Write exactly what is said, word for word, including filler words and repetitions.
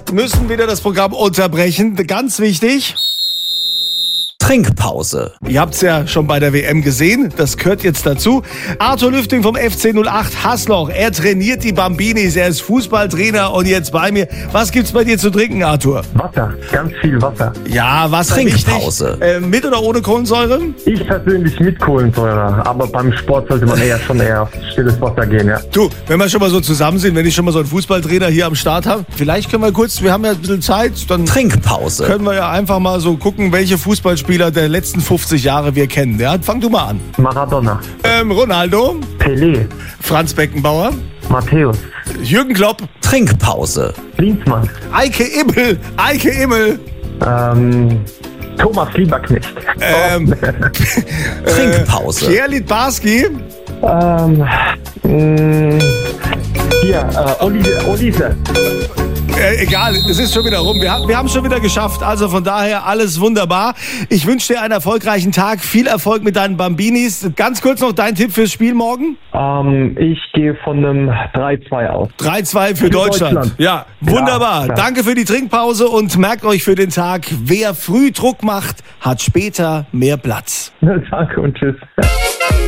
müssen wieder das Programm unterbrechen. Ganz wichtig. Trinkpause. Ihr habt's ja schon bei der W M gesehen, das gehört jetzt dazu. Arthur Lüfting vom F C null acht Hasloch, er trainiert die Bambinis, er ist Fußballtrainer und jetzt bei mir. Was gibt's bei dir zu trinken, Arthur? Wasser, ganz viel Wasser. Ja, Wasser Trinkpause. wichtig. Äh, mit oder ohne Kohlensäure? Ich persönlich mit Kohlensäure, aber beim Sport sollte man eher schon eher auf stilles Wasser gehen, ja. Du, wenn wir schon mal so zusammen sind, wenn ich schon mal so einen Fußballtrainer hier am Start habe, vielleicht können wir kurz, wir haben ja ein bisschen Zeit, dann Trinkpause. können wir ja einfach mal so gucken, welche Fußballspieler der letzten fünfzig Jahre wir kennen. Ja, fang du mal an. Maradona, Ähm, Ronaldo, Pelé, Franz Beckenbauer, Matthäus, Jürgen Klopp, Trinkpause. Klinsmann, Eike Immel, Eike Immel, ähm, Thomas Lieberknecht, ähm, Trinkpause. Pierre Littbarski, ähm, mh, hier, äh, Olise, Olise. äh, egal, es ist schon wieder rum. Wir, ha- wir haben es schon wieder geschafft. Also von daher alles wunderbar. Ich wünsche dir einen erfolgreichen Tag. Viel Erfolg mit deinen Bambinis. Ganz kurz noch dein Tipp fürs Spiel morgen. Ähm, ich gehe von einem drei zwei aus. drei zwei für, Für Deutschland. Deutschland. Ja, wunderbar. Ja, ja. Danke für die Trinkpause und merkt euch für den Tag, wer früh Druck macht, hat später mehr Platz. Danke und tschüss.